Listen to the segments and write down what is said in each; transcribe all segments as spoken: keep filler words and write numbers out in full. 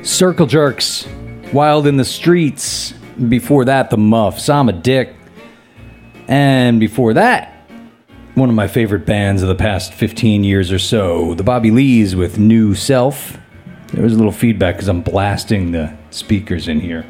Circle Jerks, Wild in the Streets. Before that, The Muffs, I'm a Dick. And before that, one of my favorite bands of the past fifteen years or so, the Bobby Lees with New Self. There was a little feedback because I'm blasting the speakers in here.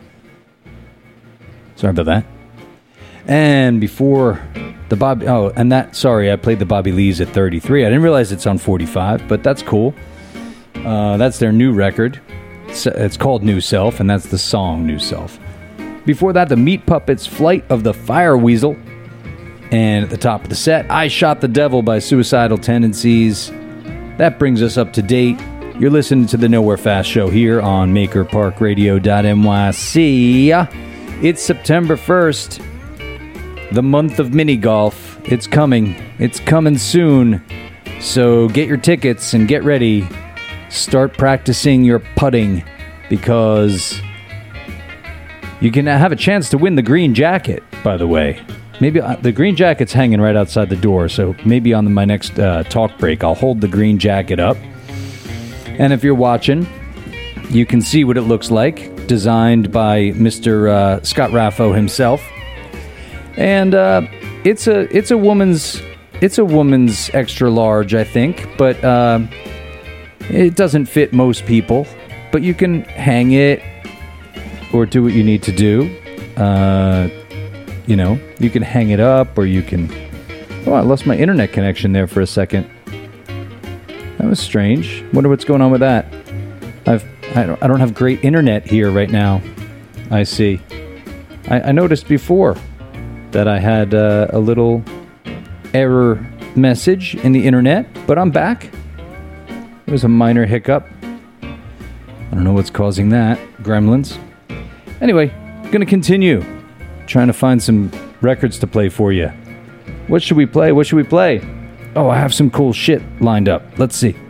Sorry about that. And before the Bobby... Oh, and that... Sorry, I played the Bobby Lees at thirty-three. I didn't realize it's on forty-five, but that's cool. Uh, that's their new record. It's, it's called New Self, and that's the song New Self. Before that, the Meat Puppets' Flight of the Fire Weasel. And at the top of the set, I Shot the Devil by Suicidal Tendencies. That brings us up to date. You're listening to the Nowhere Fast Show here on maker park radio dot N Y C. It's September first, the month of mini golf. It's coming. It's coming soon. So get your tickets and get ready. Start practicing your putting because you can have a chance to win the green jacket, by the way. Maybe uh, the green jacket's hanging right outside the door, so maybe on the, my next uh, talk break, I'll hold the green jacket up. And if you're watching, you can see what it looks like, designed by Mister Uh, Scott Raffo himself. And uh, it's a it's a woman's it's a woman's extra large, I think, but uh, it doesn't fit most people. But you can hang it or do what you need to do. Uh, you know, you can hang it up, or you can... Oh, I lost my internet connection there for a second. That was strange. Wonder what's going on with that. I've I don't, I don't have great internet here right now. I see. I, I noticed before that I had uh, a little error message in the internet, but I'm back. It was a minor hiccup. I don't know what's causing that. Gremlins. Anyway, gonna continue trying to find some records to play for you. What should we play? What should we play? Oh, I have some cool shit lined up. Let's see.